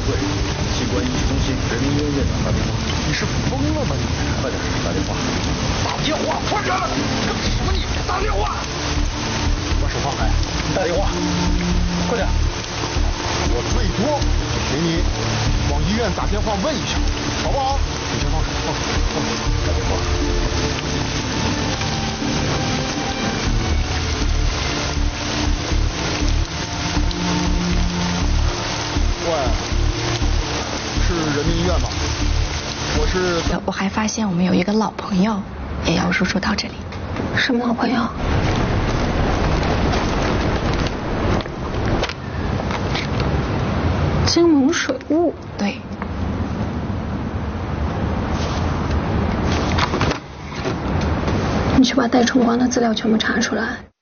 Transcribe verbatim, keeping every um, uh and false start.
会器官移植中心人民医院院长打电话。 你是疯了吗你？ 快点打电话！ 打电话，快点！干什么你？打电话！把手放开，打电话，快点！我最多给你往医院打电话问一下，好不好？你先放手，放手，放手，打电话。喂，是人民医院吗？我是。 我还发现我们有一个老朋友也要入住到这里。 什么老朋友？金龙水务。 对。 你去把戴崇光的资料全部查出来。